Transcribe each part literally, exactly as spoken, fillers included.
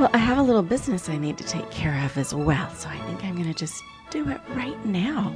Well, I have a little business I need to take care of as well, so I think I'm going to just do it right now.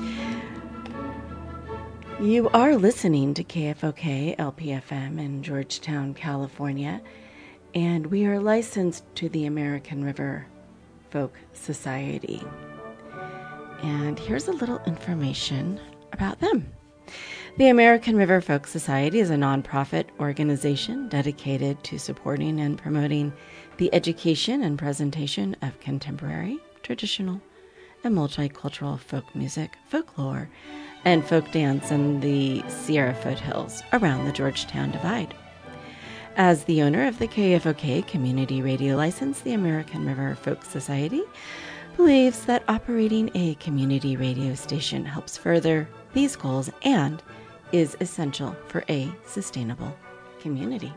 You are listening to K F O K L P F M in Georgetown, California, and we are licensed to the American River Folk Society. And here's a little information about them. The American River Folk Society is a nonprofit organization dedicated to supporting and promoting the education and presentation of contemporary, traditional, and multicultural folk music, folklore, and folk dance in the Sierra foothills around the Georgetown Divide. As the owner of the K F O K Community Radio License, the American River Folk Society believes that operating a community radio station helps further these goals and is essential for a sustainable community.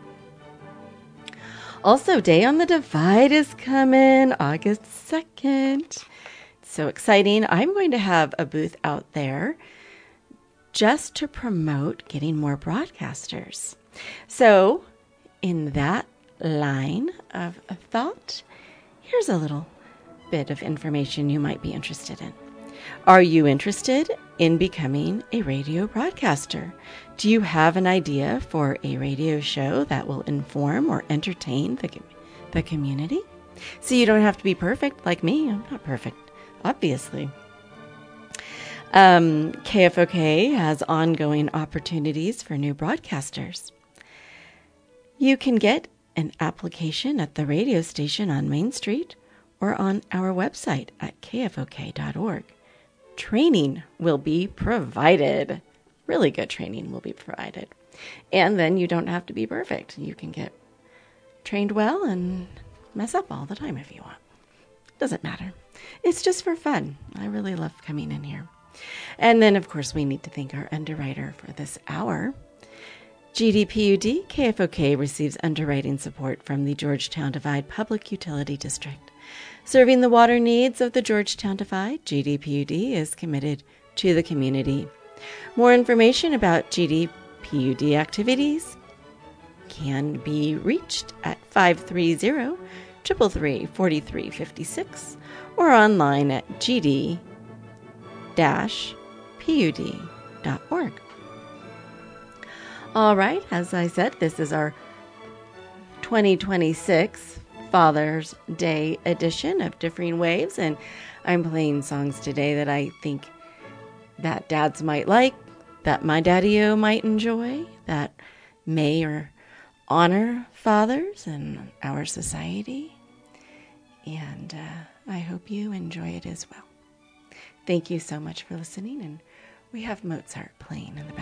Also, Day on the Divide is coming August second. It's so exciting. I'm going to have a booth out there just to promote getting more broadcasters. So, in that line of thought, here's a little bit of information you might be interested in. Are you interested in becoming a radio broadcaster? Do you have an idea for a radio show that will inform or entertain the, the community? So you don't have to be perfect like me. I'm not perfect, obviously. Um, K F O K has ongoing opportunities for new broadcasters. You can get an application at the radio station on Main Street or on our website at K F O K dot org. Training will be provided. Really good training will be provided. And then you don't have to be perfect. You can get trained well and mess up all the time if you want. Doesn't matter. It's just for fun. I really love coming in here. And then, of course, we need to thank our underwriter for this hour. G D P U D, K F O K receives underwriting support from the Georgetown Divide Public Utility District. Serving the water needs of the Georgetown Divide, G D P U D is committed to the community. More information about G D P U D activities can be reached at five three zero, three three three, four three five six or online at g d dash p u d dot org. All right, as I said, this is our twenty twenty-six Father's Day edition of Differing Waves, and I'm playing songs today that I think that dads might like, that my daddy-o might enjoy, that may or honor fathers in our society, and uh, I hope you enjoy it as well. Thank you so much for listening, and we have Mozart playing in the